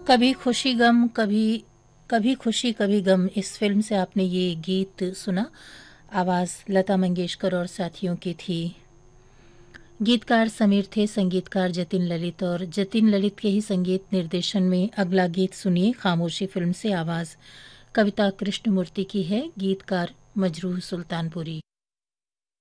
कभी खुशी गम कभी खुशी कभी गम, इस फिल्म से आपने ये गीत सुना। आवाज़ लता मंगेशकर और साथियों की थी। गीतकार समीर थे, संगीतकार जतिन ललित, और जतिन ललित के ही संगीत निर्देशन में अगला गीत सुनिए। खामोशी फिल्म से आवाज़ कविता कृष्णमूर्ति की है, गीतकार मजरूह सुल्तानपुरी।